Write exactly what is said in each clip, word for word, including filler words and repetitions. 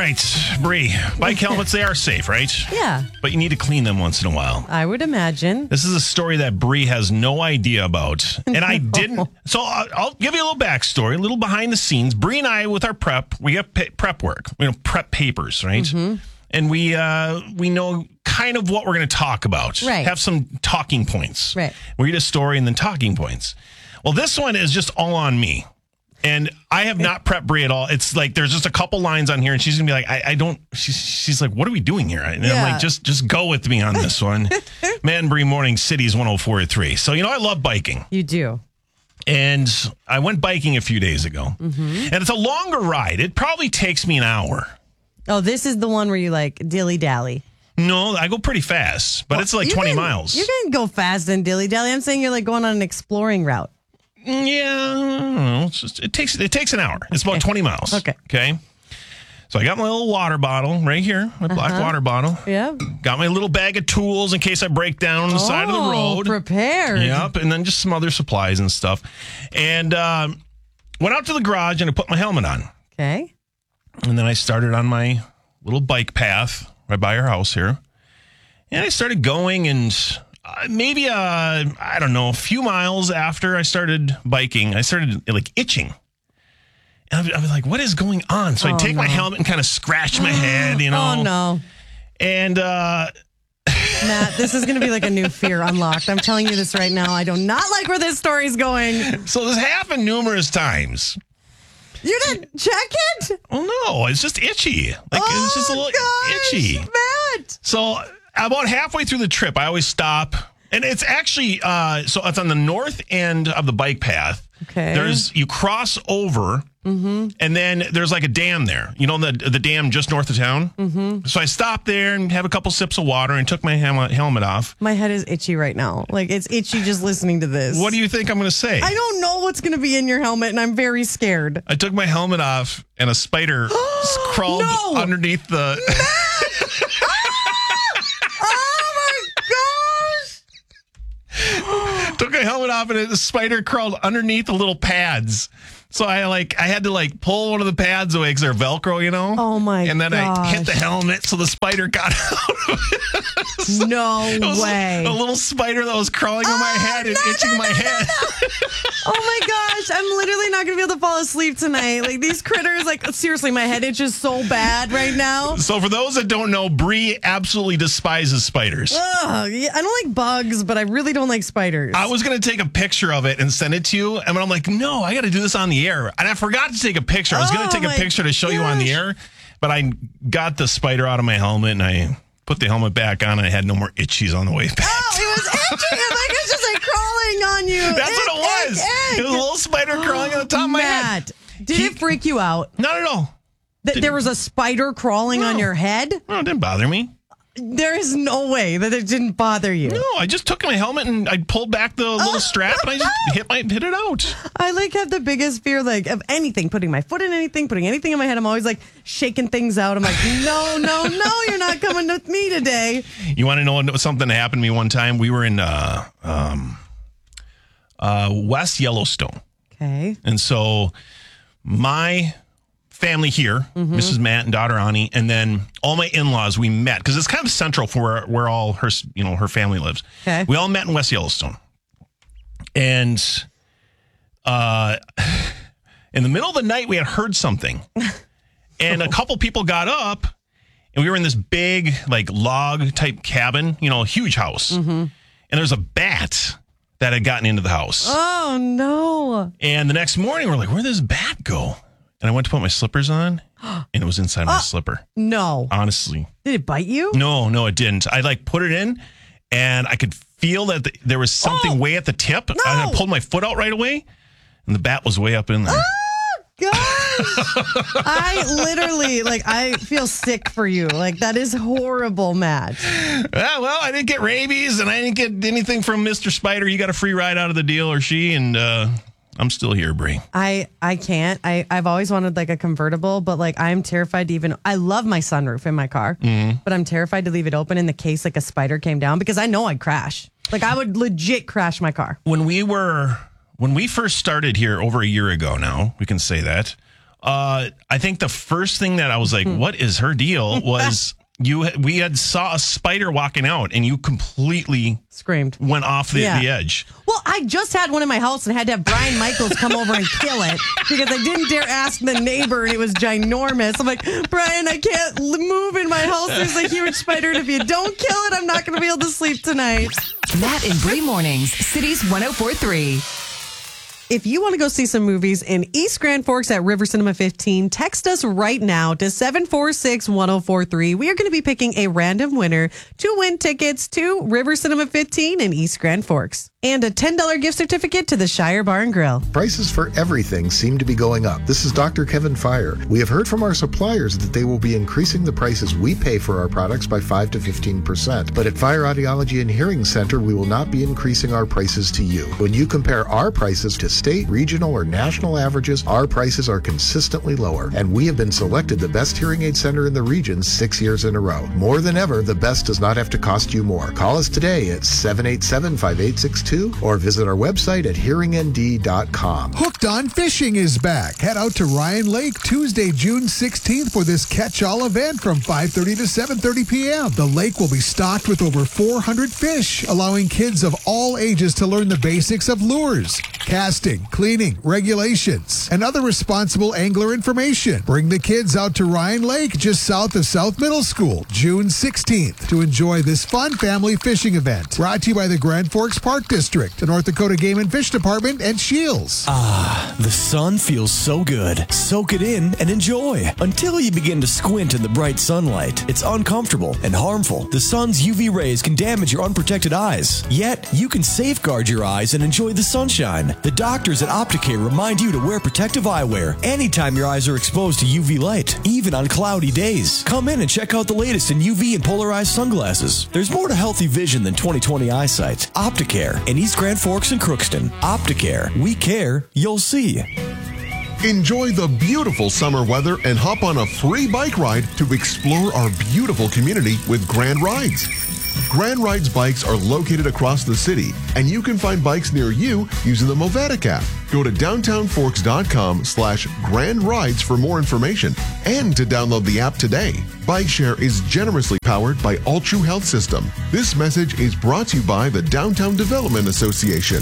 right, Bree. Bike helmets, they are safe, right? Yeah. But you need to clean them once in a while. I would imagine. This is a story that Bree has no idea about. And I didn't. So I'll, I'll give you a little backstory, a little behind the scenes. Bree and I, with our prep, we have pe- prep work. We know prep papers, right? Mm-hmm. And we uh, we know kind of what we're going to talk about. Right. Have some talking points. Right. We read a story and then talking points. Well, this one is just all on me. And I have not prepped Bree at all. It's like there's just a couple lines on here, and she's gonna be like, I, I don't. She's she's like, what are we doing here? And yeah. I'm like, just just go with me on this one. Man, Bree Morning City's one oh four point three. So you know, I love biking. You do. And I went biking a few days ago, mm-hmm. and it's a longer ride. It probably takes me an hour. Oh, this is the one where you like dilly dally. No, I go pretty fast, but well, it's like twenty can, miles. You can go fast and dilly dally. I'm saying you're like going on an exploring route. Yeah, I don't know. It's just, it takes it takes an hour. It's about okay. twenty miles. Okay. Okay. So I got my little water bottle right here, my black uh-huh. water bottle. Yeah. Got my little bag of tools in case I break down on the oh, side of the road. Prepared. Yep. And then just some other supplies and stuff. And um, went out to the garage and I put my helmet on. Okay. And then I started on my little bike path right by our house here. And I started going, and uh, maybe, uh, I don't know, a few miles after I started biking, I started like itching. And I was like, what is going on? So oh, I take no. my helmet and kind of scratch my head, you know. Oh, no. And, uh, Matt, this is going to be like a new fear unlocked. I'm telling you this right now. I do not like where this story's going. So this happened numerous times. You didn't check it? Oh, no. It's just itchy. Like, oh, it's just a little gosh, itchy. Matt. So about halfway through the trip, I always stop. And it's actually, uh, so it's on the north end of the bike path. Okay. There's, you cross over, mm-hmm. and then there's like a dam there. You know, the the dam just north of town? Mm-hmm. So I stopped there and have a couple sips of water and took my helmet, helmet off. My head is itchy right now. Like, it's itchy just listening to this. What do you think I'm going to say? I don't know what's going to be in your helmet, and I'm very scared. I took my helmet off, and a spider crawled no! underneath the... Took my helmet off, and the spider crawled underneath the little pads. So I like I had to like pull one of the pads away because they're Velcro, you know. Oh my! And then gosh. I hit the helmet, so the spider got out of it. So no it was way! A little spider that was crawling oh, on my head and no, itching no, my no, head. No, no. Oh my gosh! I'm literally not gonna be able to fall asleep tonight. Like these critters, like seriously, my head itches so bad right now. So for those that don't know, Bree absolutely despises spiders. Ugh, yeah, I don't like bugs, but I really don't like spiders. I was gonna take a picture of it and send it to you, and I'm like, no, I got to do this on the air, and I forgot to take a picture. I was going to oh take a picture to show gosh. you on the air, but I got the spider out of my helmet and I put the helmet back on and I had no more itchies on the way back. Oh, it was itchy. Like it's just like crawling on you. That's Ick, what it was. Ick, ick. It was a little spider crawling on the top of my Matt, head. Did he, it freak you out? Not at all. That there was a spider crawling no. on your head? No, it didn't bother me. There is no way that it didn't bother you. No, I just took my helmet and I pulled back the little strap and I just hit my hit it out. I like have the biggest fear like of anything, putting my foot in anything, putting anything in my head. I'm always like shaking things out. I'm like, no, no, no, you're not coming with me today. You want to know something that happened to me one time? We were in uh, um, uh, West Yellowstone. Okay. And so my family here, mm-hmm. Missus Matt and daughter Ani, and then all my in-laws, we met because it's kind of central for where, where all her, you know, her family lives. Okay. We all met in West Yellowstone. And uh, in the middle of the night, we had heard something. And a couple people got up, and we were in this big, like, log-type cabin, you know, a huge house. Mm-hmm. And there's a bat that had gotten into the house. Oh, no. And the next morning, we're like, where'd this bat go? And I went to put my slippers on, and it was inside my oh, slipper. No. Honestly. Did it bite you? No, no, it didn't. I, like, put it in, and I could feel that the, there was something oh, way at the tip. No. I pulled my foot out right away, and the bat was way up in there. Oh, gosh. I literally, like, I feel sick for you. Like, that is horrible, Matt. Yeah, well, I didn't get rabies, and I didn't get anything from Mister Spider. You got a free ride out of the deal, or she, and, uh... I'm still here, Bree. I, I can't. I, I've always wanted like a convertible, but like I'm terrified to even, I love my sunroof in my car, mm-hmm. but I'm terrified to leave it open in the case like a spider came down because I know I'd crash. Like I would legit crash my car. When we were, when we first started here over a year ago now, we can say that, Uh, I think the first thing that I was like, what is her deal? Was you we had saw a spider walking out and you completely Screamed. went off the, Yeah. the edge. Well, I just had one in my house and had to have Brian Michaels come over and kill it because I didn't dare ask the neighbor and it was ginormous. I'm like, Brian, I can't l- move in my house. There's a huge spider. And if you don't kill it, I'm not going to be able to sleep tonight. Matt and Bree Mornings, Cities one oh four point three. If you want to go see some movies in East Grand Forks at River Cinema fifteen, text us right now to seven four six, one oh four three. We are going to be picking a random winner to win tickets to River Cinema fifteen in East Grand Forks and a ten dollars gift certificate to the Shire Bar and Grill. Prices for everything seem to be going up. This is Doctor Kevin Fire. We have heard from our suppliers that they will be increasing the prices we pay for our products by five to fifteen percent. But at Fire Audiology and Hearing Center, we will not be increasing our prices to you. When you compare our prices to state, regional, or national averages, our prices are consistently lower. And we have been selected the best hearing aid center in the region six years in a row. More than ever, the best does not have to cost you more. Call us today at seven eight seven, five eight six two or visit our website at hearing n d dot com. Hooked on Fishing is back. Head out to Ryan Lake Tuesday, June sixteenth for this catch-all event from five thirty to seven thirty p.m. The lake will be stocked with over four hundred fish, allowing kids of all ages to learn the basics of lures, casting, cleaning, regulations, and other responsible angler information. Bring the kids out to Ryan Lake just south of South Middle School, June sixteenth, to enjoy this fun family fishing event. Brought to you by the Grand Forks Park District, the North Dakota Game and Fish Department, and Shields. Ah, the sun feels so good. Soak it in and enjoy until you begin to squint in the bright sunlight. It's uncomfortable and harmful. The sun's U V rays can damage your unprotected eyes. Yet, you can safeguard your eyes and enjoy the sunshine. The doctors at Opticare remind you to wear protective eyewear anytime your eyes are exposed to U V light, even on cloudy days. Come in and check out the latest in U V and polarized sunglasses. There's more to healthy vision than twenty twenty eyesight. Opticare in East Grand Forks and Crookston. Opticare. We care. You'll see. Enjoy the beautiful summer weather and hop on a free bike ride to explore our beautiful community with Grand Rides. Grand Rides bikes are located across the city, and you can find bikes near you using the Movatic app. Go to downtownforks.com slash Grand Rides for more information and to download the app today. Bike Share is generously powered by Altru Health System. This message is brought to you by the Downtown Development Association.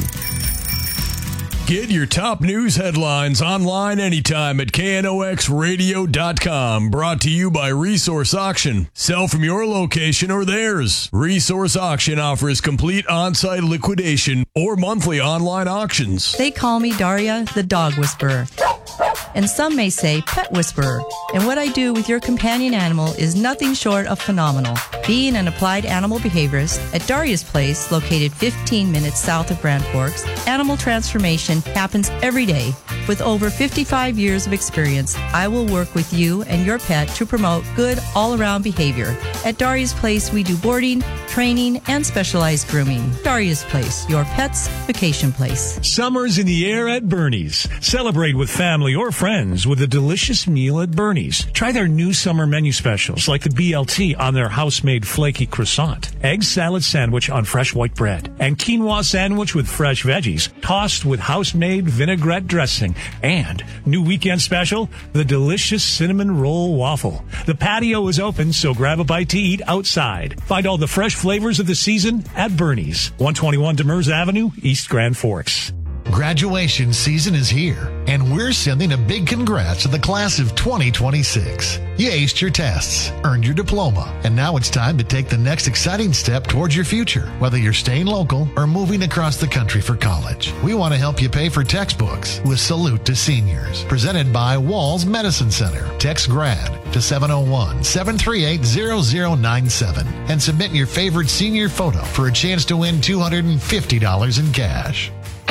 Get your top news headlines online anytime at K N O X radio dot com. Brought to you by Resource Auction. Sell from your location or theirs. Resource Auction offers complete on-site liquidation or monthly online auctions. They call me Daria, the dog whisperer. And some may say pet whisperer. And what I do with your companion animal is nothing short of phenomenal. Being an applied animal behaviorist at Daria's Place, located fifteen minutes south of Grand Forks, animal transformation happens every day. With over fifty-five years of experience, I will work with you and your pet to promote good all-around behavior. At Daria's Place, we do boarding, training, and specialized grooming. Daria's Place, your pet's vacation place. Summer's in the air at Bernie's. Celebrate with family or friends with a delicious meal at Bernie's. Try their new summer menu specials like the B L T on their house-made flaky croissant, egg salad sandwich on fresh white bread, and quinoa sandwich with fresh veggies tossed with house-made vinaigrette dressing. And new weekend special, the delicious cinnamon roll waffle. The patio is open, so grab a bite to eat outside. Find all the fresh flavors of the season at Bernie's, one twenty-one Demers Avenue, East Grand Forks. Graduation season is here, and we're sending a big congrats to the class of twenty twenty-six. You aced your tests, earned your diploma, and now it's time to take the next exciting step towards your future, whether you're staying local or moving across the country for college. We want to help you pay for textbooks with Salute to Seniors, presented by Walls Medicine Center. Text GRAD to seven oh one, seven three eight, zero zero nine seven and submit your favorite senior photo for a chance to win two hundred fifty dollars in cash.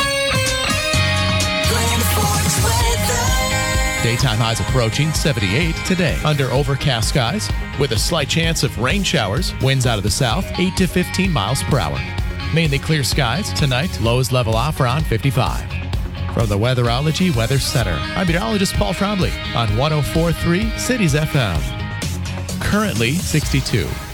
Daytime highs approaching seventy-eight today under overcast skies with a slight chance of rain showers. Winds out of the south, eight to fifteen miles per hour. Mainly clear skies tonight. Lows level off around fifty-five. From the Weatherology Weather Center, I'm meteorologist Paul Trombley on one oh four point three Cities F M. Currently sixty-two.